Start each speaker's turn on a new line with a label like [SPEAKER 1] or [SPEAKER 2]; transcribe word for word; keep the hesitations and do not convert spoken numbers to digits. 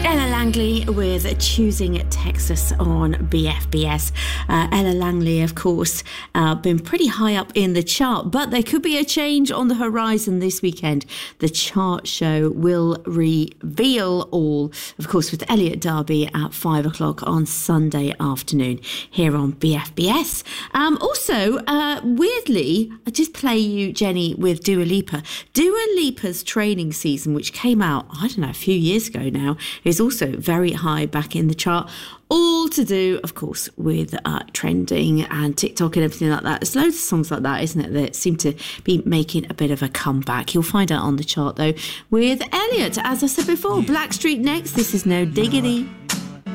[SPEAKER 1] Ella Langley with Choosing Texas on B F B S. Uh, Ella Langley, of course, uh, been pretty high up in the chart, but there could be a change on the horizon this weekend. The chart show will reveal all, of course, with Elliot Derby at five o'clock on Sunday afternoon here on B F B S. Um, also, uh, weirdly, I just play you, Jenny, with Dua Lipa. Dua Lipa's training season, which came out, I don't know, a few years ago now, is also very high back in the chart. All to do, of course, with uh, trending and TikTok and everything like that. There's loads of songs like that, isn't it, that seem to be making a bit of a comeback. You'll find out on the chart, though, with Elliot. As I said before, Blackstreet next. This is No Diggity.